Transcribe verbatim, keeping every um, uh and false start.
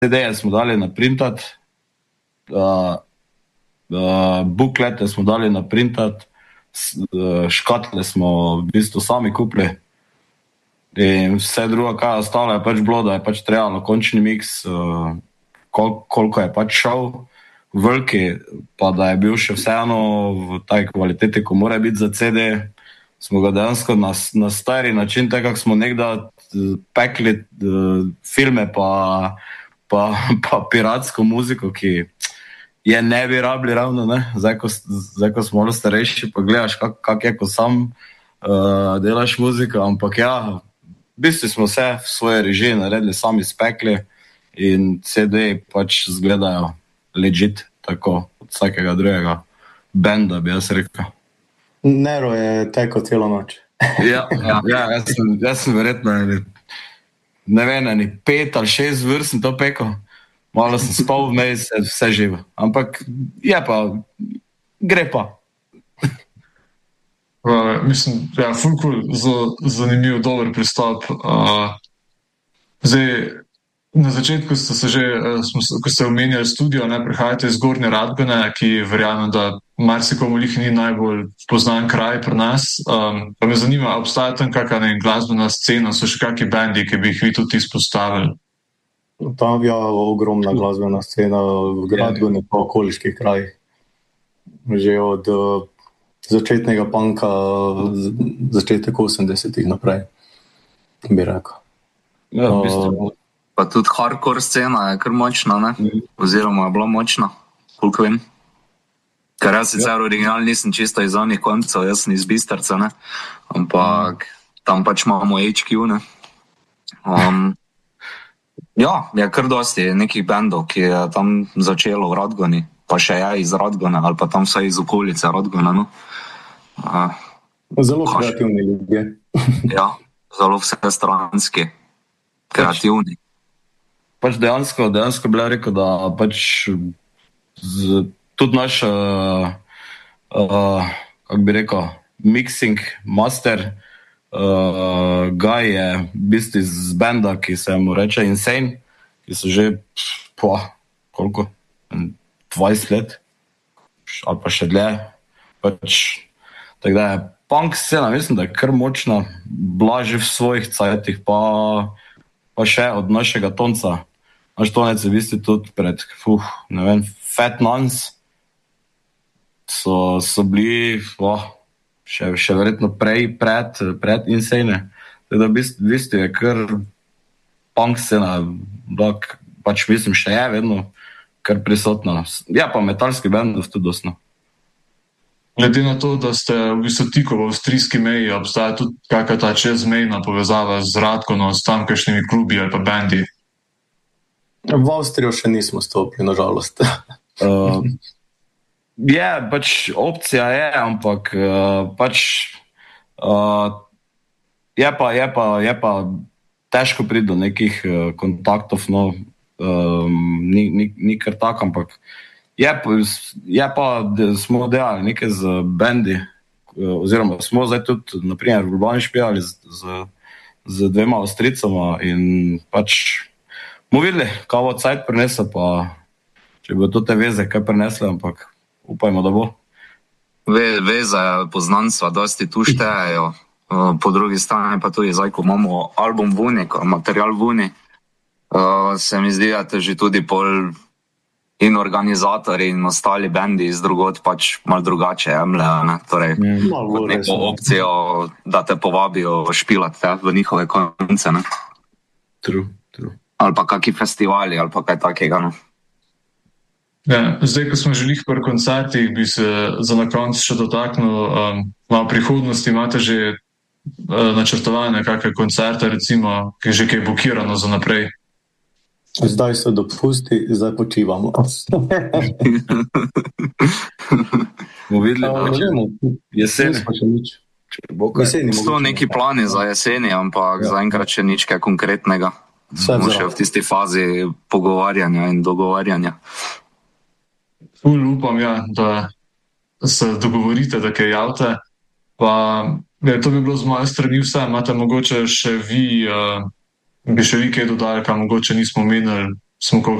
C D-je smo dali naprintat, uh, uh, buklete smo dali naprintat, uh, škatle smo v bistvu sami kupili in vse drugo, kaj je ostalo, je pač bilo, da je pač treba na končni mix, uh, kol, koliko je pač šel veliki, pa da je bil še vseeno v taj kvaliteti, ko mora biti za C D, smo ga dejansko na, na stari način, tako kako smo nekdaj pekli uh, filme pa, pa, pa piratsko muziko, ki je ne bi rabili ravno, ne? Zdaj, ko, zdaj, ko smo malo starejši, pa gledaš, kak, kak je, ko sam uh, delaš muziko, ampak ja, v bistvu smo vse v svoje režije naredili, sami spekli in C D pač zgledajo legit, tako od vsakega drugega benda, bi jaz rekel. Nero je teko celo noč. ja, ja, ja, jaz sem, jaz sem verjetno ne vem, ni pet ali šest vrst sem to pekel. Malo sem spal v meji, vse živo. Ampak je pa, gre pa. Uh, mislim, ja, ful cool, zanimiv, dober pristop. Uh, zdaj, na začetku ste se že, smo, ko ste omenjali studio, ne, prihajate iz Gornje Radgone, ki verjamem, da marsikomu lih ni najbolj poznan kraj pri nas. Um, pa me zanima, obstaja tam kakšna ne, glasbena scena, so še kakšni bendi, ki bi jih vi tudi izpostavili? Tam je ogromna glasbena scena v Radgoni pa okoliških krajih. Že od uh, začetnega punka, začetek osemdesetih naprej, bi rekel. Ja, v bistvu. Uh, pa tudi hardcore scena je kar močna, ne? Oziroma je bila močna, koliko vem. Ker jaz sicer ja. Original nisem čisto iz onih koncev, jaz sem iz Bistrca, ne? Ampak mm. tam pač imamo H Q, ne? Um, ja, je kar dosti nekih bendov, ki je tam začelo v Radgoni, pa še je iz Radgone, ali pa tam vsaj iz okolice Radgona, no? Uh, zelo kreativni ljudje. ja, zelo vsestranski, kreativni. Pač dejansko, dejansko bi rekel, da pač z, tudi naš, uh, uh, kako bi rekel, mixing master uh, guy je v bistvu iz benda, ki se mu reče Insane, ki so že, po, koliko, dvajset let, ali pa še dlje. Pač, tako da je punk scena, mislim, da je kar močna, blaži v svojih cajtih, pa, pa še od našega Tonca. Naš Tonec je v bistvu tudi pred, fuh, ne vem, Fat Nuns so, so bili, oh, še, še verjetno prej, pred, pred Insane. Tako da v bistvu je kar punk scena, tak, pač mislim, še je vedno kar prisotna. Ja, pa metalski bendov tudi dosno. Glede na to, da ste v bistvu tiko v avstrijski meji, obstaja tudi kakšna ta čezmejna povezava z Radgono, s tamkajšnjimi klubi ali pa bendi? V Avstrijo še nismo stopili, nažalost. uh, je, pač opcija je, ampak uh, pač uh, je, pa, je, pa, je pa težko priti do nekih uh, kontaktov, no, um, ni, ni, ni kar tak, ampak je, je pa, da smo delali nekaj z bendi, uh, oziroma smo zdaj tudi, naprimer, v Ljubljani špijali z, z, z dvema Avstrijcama in pač bomo videli, kaj bo cajt prinesel, pa če bo to te veze kaj prinesle, ampak upajmo, da bo. Ve, veze, poznanstva, dosti tu štejejo. Po drugi strani pa tudi zdaj, ko imamo album vuni, material vuni, se mi zdi, da že tudi pol in organizatori in ostali bendi iz drugod pač malo drugače jemljejo, ne? Torej, mm. neko opcijo, da te povabijo špilati v njihove konce, ne? True, true. Ali pa kakšni festivali, ali pa kaj takega. No. Ja, zdaj, ko smo že lih pri koncertih, bi se za na konec še dotaknil, um, malo prihodnosti, imate že uh, načrtovane kakšne koncerte, recimo, ki že kaj blokirano za naprej? Zdaj so dopusti, zdaj počivamo. Bomo videli, da uh, jeseni. So neki plani za jeseni, ampak ja. Zaenkrat še nič kaj konkretnega. Smo še v tisti fazi pogovarjanja in dogovarjanja. Ful upam, ja, da se dogovorite, da kaj javite. Pa, ja, to bi bilo z moje strani vse. Imate mogoče še vi, uh, bi še vi kaj dodali, kaj mogoče nismo menili, smo